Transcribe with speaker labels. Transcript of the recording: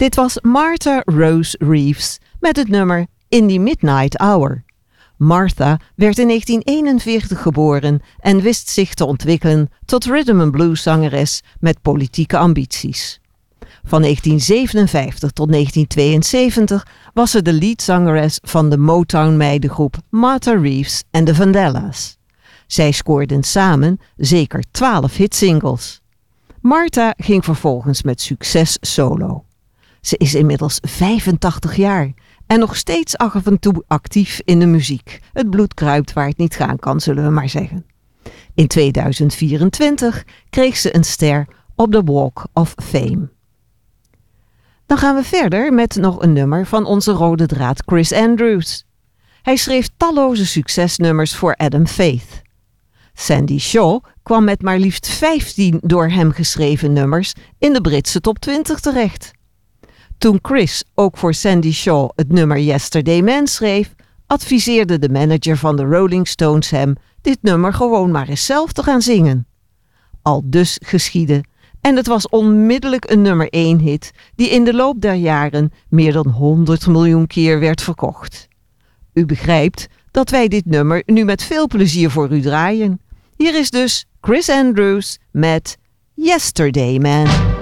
Speaker 1: Dit was Martha Rose Reeves met het nummer In the Midnight Hour. Martha werd in 1941 geboren en wist zich te ontwikkelen tot rhythm and blues zangeres met politieke ambities. Van 1957 tot 1972 was ze de leadzangeres van de Motown-meidengroep Martha Reeves en de Vandellas. Zij scoorden samen zeker 12 hitsingles. Martha ging vervolgens met succes solo. Ze is inmiddels 85 jaar en nog steeds af en toe actief in de muziek. Het bloed kruipt waar het niet gaan kan, zullen we maar zeggen. In 2024 kreeg ze een ster op de Walk of Fame. Dan gaan we verder met nog een nummer van onze rode draad Chris Andrews. Hij schreef talloze succesnummers voor Adam Faith. Sandy Shaw kwam met maar liefst 15 door hem geschreven nummers in de Britse top 20 terecht. Toen Chris ook voor Sandy Shaw het nummer Yesterday Man schreef, adviseerde de manager van de Rolling Stones hem dit nummer gewoon maar eens zelf te gaan zingen. Aldus geschiedde en het was onmiddellijk een nummer 1 hit die in de loop der jaren meer dan 100 miljoen keer werd verkocht. U begrijpt dat wij dit nummer nu met veel plezier voor u draaien. Hier is dus Chris Andrews met Yesterday Man.